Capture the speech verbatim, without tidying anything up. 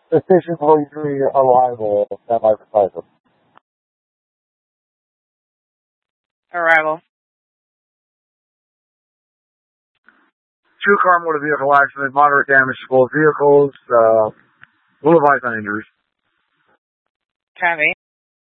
Station forty-three arrival, stand by for cipher. Arrival. Two car motor vehicle accident, moderate damage to both vehicles, uh, will advise on injuries. Copy.